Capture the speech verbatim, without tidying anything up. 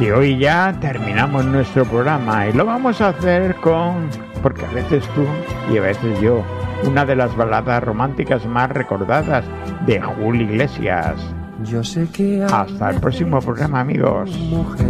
Y hoy ya terminamos nuestro programa y lo vamos a hacer con, porque a veces tú y a veces yo, una de las baladas románticas más recordadas de Julio Iglesias. Yo sé que hasta el próximo programa, amigos. Mujer.